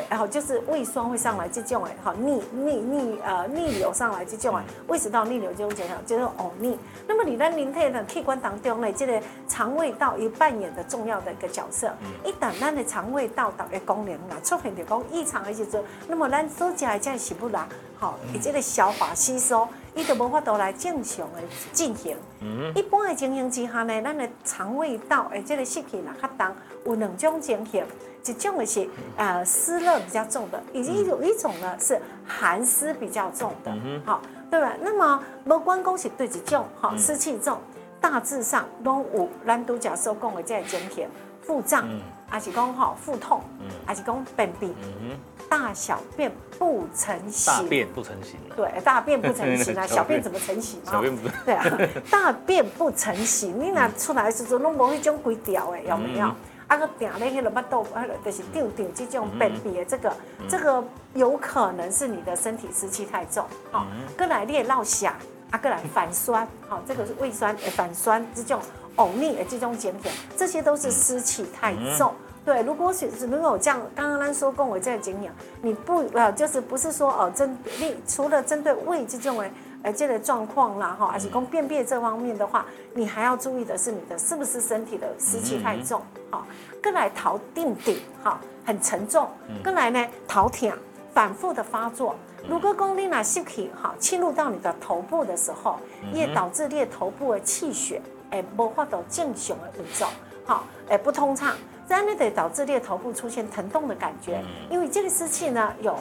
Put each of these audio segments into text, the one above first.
然后就是胃酸会上来这种好逆流上来这种胃食道逆流这种现象，就是呕逆。那么你在人体的器官当中呢，这个肠胃道也扮演的重要的一个角色。一旦咱的肠胃道的功能啦出现着讲异常的时阵，那么咱所食的这食物啦，好，以这个消化吸收，伊就无法度来正常的进行。一般的情形之下呢，咱的肠胃道的这个湿气啦较重，有两种情形。一种的是湿热比较重的，以及有一种呢是寒湿比较重的，好，对吧？那么不管讲是对一种好湿气重，大致上都有咱拄则所讲的这个情形，腹胀，还是讲腹痛，还是讲便秘，大小便不成形， 大便不成形， 对，大便不成形啊，小便怎么成型啊？ 小便不对啊，大便不成形，你若出来的时阵拢无迄种规条的，有没有？啊，个定咧迄个巴肚，就是定这种便秘的这个有可能是你的身体湿气太重，好，过来你的落下，啊，过来反酸，好，这个是胃酸反酸这种呕逆的这种减甜，这些都是湿气太重。对，如果有这样，刚刚咱说跟我这个经验，你就是不是说你除了针对胃这种这个状况啦哈，还是讲便秘这方面的话，你还要注意的是你的是不是身体的湿气太重，好，跟来头定哈，很沉重，跟来呢头痛，反复的发作。如果讲你那湿气哈侵入到你的头部的时候，也导致你的头部的气血无法度正常的运作，好，不通畅。这样呢，得导致你的头部出现疼痛的感觉，因为这个湿气呢有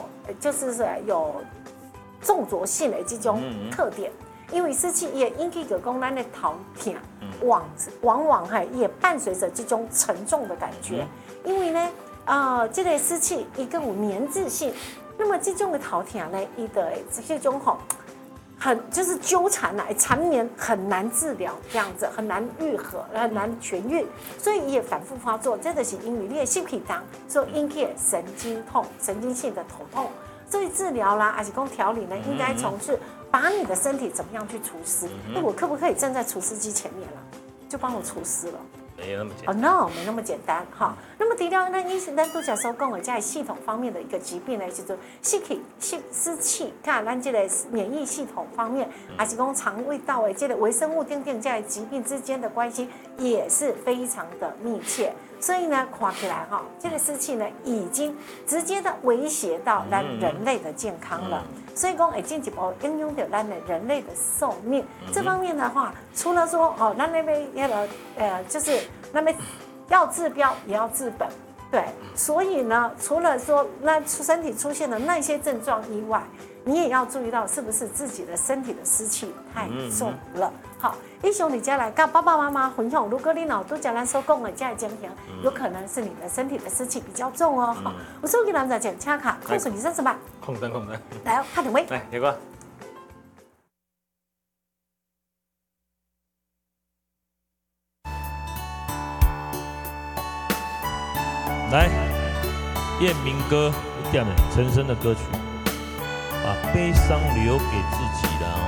重浊性的这种特点，因为湿气也引起个讲咱的头痛，往往也伴随着这种沉重的感觉，因为呢，这个湿气一个有粘滞性，那么这种的头痛呢，伊的这种就是纠缠来缠绵，很难治疗，这样子很难愈合，很难痊愈，所以也反复发作。这就是因为你的湿气重，所以引起神经痛、神经性的头痛。所以治疗啦，还是讲调理呢，应该从事把你的身体怎么样去除湿。我可不可以站在除湿机前面了，就帮我除湿了？ 没有那么简单。 No， 没那么简单哈。那么提到那医生，咱都讲说讲我在系统方面的一个疾病呢，就是湿气，看咱这个免疫系统方面，还是讲肠胃道这个微生物等在疾病之间的关系也是非常的密切。所以呢，看起来这个湿气呢，已经直接的威胁到咱人类的健康了。所以讲，进一步影响到咱的人类的寿命。这方面的话，除了说咱那边就是那边要治标也要治本，对。所以呢，除了说那身体出现的那些症状以外，你也要注意到是不是自己的身体的湿气太重了。好，以上你家来跟爸爸妈妈分享，如果你脑都讲咱所讲的这样情形，有可能是你的身体的湿气比较重哦。好，我是给咱们在讲恰卡，控制你30万， 控灯， 来看两位， 来，结果。 来，燕明哥，一点陈升的歌曲，把悲伤留给自己啦。